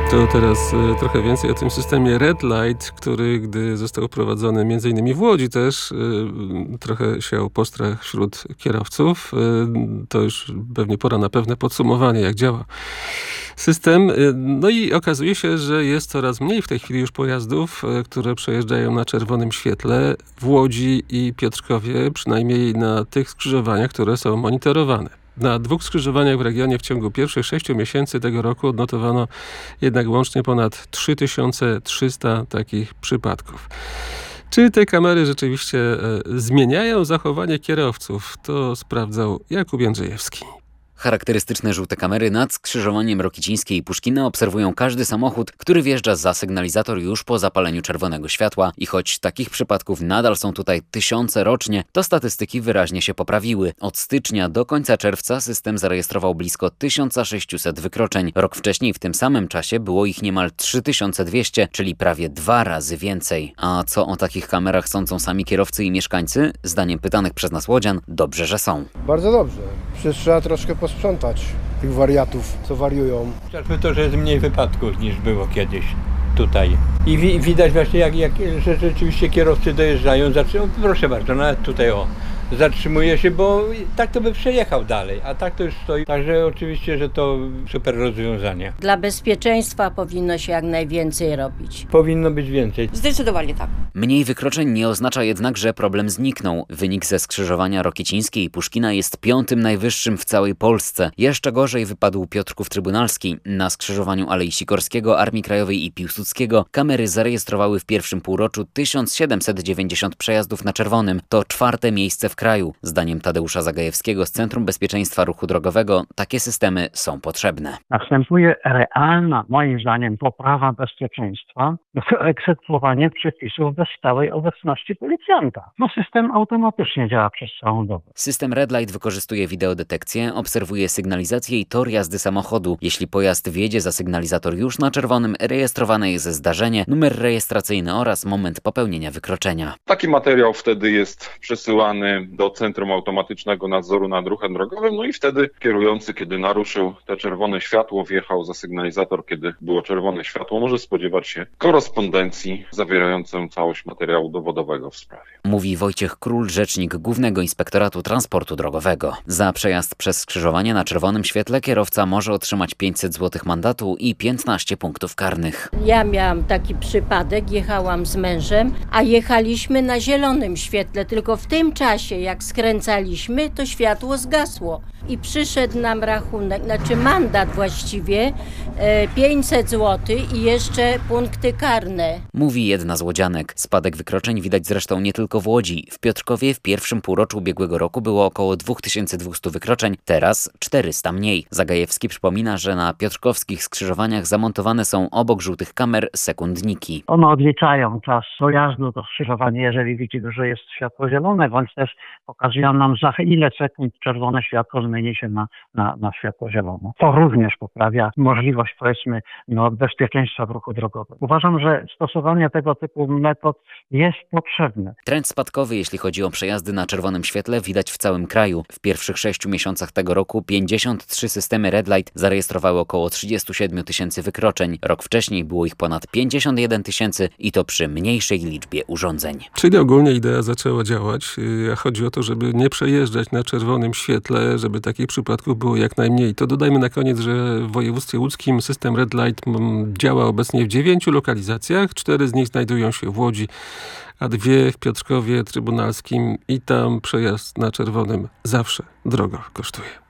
To teraz trochę więcej o tym systemie Red Light, który gdy został wprowadzony m.in. w Łodzi też trochę siał postrach wśród kierowców. To już pewnie pora na pewne podsumowanie, jak działa system. No i okazuje się, że jest coraz mniej w tej chwili już pojazdów, które przejeżdżają na czerwonym świetle w Łodzi i Piotrkowie, przynajmniej na tych skrzyżowaniach, które są monitorowane. Na 2 skrzyżowaniach w regionie w ciągu pierwszych 6 miesięcy tego roku odnotowano jednak łącznie ponad 3300 takich przypadków. Czy te kamery rzeczywiście zmieniają zachowanie kierowców? To sprawdzał Jakub Jędrzejewski. Charakterystyczne żółte kamery nad skrzyżowaniem Rokicińskiej i Puszkina obserwują każdy samochód, który wjeżdża za sygnalizator już po zapaleniu czerwonego światła. I choć takich przypadków nadal są tutaj tysiące rocznie, to statystyki wyraźnie się poprawiły. Od stycznia do końca czerwca system zarejestrował blisko 1600 wykroczeń. Rok wcześniej w tym samym czasie było ich niemal 3200, czyli prawie 2 razy więcej. A co o takich kamerach sądzą sami kierowcy i mieszkańcy? Zdaniem pytanych przez nas łodzian, dobrze, że są. Bardzo dobrze. Przecież trzeba troszkę posprzątać tych wariatów, co wariują. Chociażby to, że jest mniej wypadków niż było kiedyś tutaj. I widać właśnie, że rzeczywiście kierowcy dojeżdżają, proszę bardzo, nawet tutaj zatrzymuje się, bo tak to by przejechał dalej, a tak to już stoi. Także oczywiście, że to super rozwiązanie. Dla bezpieczeństwa powinno się jak najwięcej robić. Powinno być więcej. Zdecydowanie tak. Mniej wykroczeń nie oznacza jednak, że problem zniknął. Wynik ze skrzyżowania Rokicińskiej i Puszkina jest 5. najwyższym w całej Polsce. Jeszcze gorzej wypadł Piotrków Trybunalski. Na skrzyżowaniu Alei Sikorskiego, Armii Krajowej i Piłsudskiego kamery zarejestrowały w pierwszym półroczu 1790 przejazdów na czerwonym. To 4. miejsce w kraju. Zdaniem Tadeusza Zagajewskiego z Centrum Bezpieczeństwa Ruchu Drogowego takie systemy są potrzebne. Następuje realna, moim zdaniem, poprawa bezpieczeństwa, egzekwowanie przepisów bez stałej obecności policjanta. System automatycznie działa przez całą dobę. System Red Light wykorzystuje wideodetekcję, obserwuje sygnalizację i tor jazdy samochodu. Jeśli pojazd wjedzie za sygnalizator już na czerwonym, rejestrowane jest zdarzenie, numer rejestracyjny oraz moment popełnienia wykroczenia. Taki materiał wtedy jest przesyłany do Centrum Automatycznego Nadzoru nad Ruchem Drogowym, no i wtedy kierujący, kiedy naruszył te czerwone światło, wjechał za sygnalizator, kiedy było czerwone światło, może spodziewać się korespondencji zawierającą całość materiału dowodowego w sprawie. Mówi Wojciech Król, rzecznik Głównego Inspektoratu Transportu Drogowego. Za przejazd przez skrzyżowanie na czerwonym świetle kierowca może otrzymać 500 zł mandatu i 15 punktów karnych. Ja miałam taki przypadek, jechałam z mężem, a jechaliśmy na zielonym świetle, tylko w tym czasie, jak skręcaliśmy, to światło zgasło i przyszedł nam rachunek, mandat właściwie, 500 zł i jeszcze punkty karne. Mówi jedna z łodzianek. Spadek wykroczeń widać zresztą nie tylko w Łodzi. W Piotrkowie w pierwszym półroczu ubiegłego roku było około 2200 wykroczeń, teraz 400 mniej. Zagajewski przypomina, że na piotrkowskich skrzyżowaniach zamontowane są obok żółtych kamer sekundniki. One odliczają czas dojazdu do skrzyżowania, jeżeli widzi, że jest światło zielone, bądź też pokazują nam, za ile sekund czerwone światło zmieni się na światło zielone. To również poprawia możliwość, powiedzmy, bezpieczeństwa w ruchu drogowym. Uważam, że stosowanie tego typu metod jest potrzebne. Trend spadkowy, jeśli chodzi o przejazdy na czerwonym świetle, widać w całym kraju. W pierwszych 6 miesiącach tego roku 53 systemy Red Light zarejestrowały około 37 tysięcy wykroczeń. Rok wcześniej było ich ponad 51 tysięcy i to przy mniejszej liczbie urządzeń. Czyli ogólnie idea zaczęła działać. Chodzi o to, żeby nie przejeżdżać na czerwonym świetle, żeby takich przypadków było jak najmniej. To dodajmy na koniec, że w województwie łódzkim system Red Light działa obecnie w 9 lokalizacjach. 4 z nich znajdują się w Łodzi, a 2 w Piotrkowie Trybunalskim i tam przejazd na czerwonym zawsze drogo kosztuje.